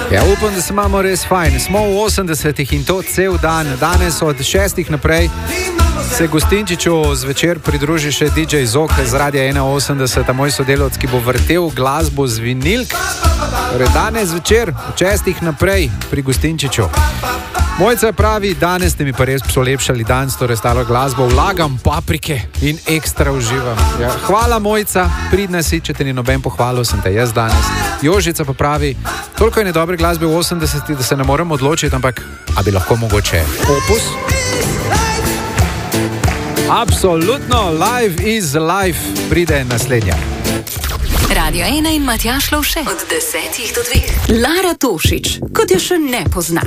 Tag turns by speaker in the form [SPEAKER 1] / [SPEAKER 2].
[SPEAKER 1] Ja, upam, da se imamo res fajn. Smo v 80-ih in to cel dan. Danes od 6 naprej se Gostinčiču zvečer pridruži še DJ Zok z Radia 81, moj sodelavec, ki bo vrtel glasbo z vinilk. Torej danes zvečer od 6 naprej pri Gostinčiču. Mojca pravi, danes ste mi pa res polepšali dan s to staro glasbo, vlagam paprike in ekstra uživam. Ja, hvala Mojca, pridna si, če te ni noben pohvalil, sem te jaz danes. Jožica pa pravi, toliko je nedobre glasbe v 80-ih, da se ne morem odločiti, ampak a bi lahko mogoče Opus? Absolutno, live is life, pride naslednja.
[SPEAKER 2] Radio 1 in Matjaž Lovše. Od 10 do 2. Lara Tošić, kot je še ne pozna.